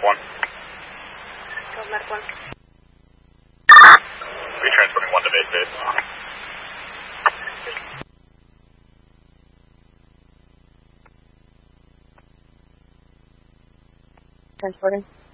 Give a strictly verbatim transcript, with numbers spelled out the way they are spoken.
one. Go Medic one. Be transporting one to base base. Transporting.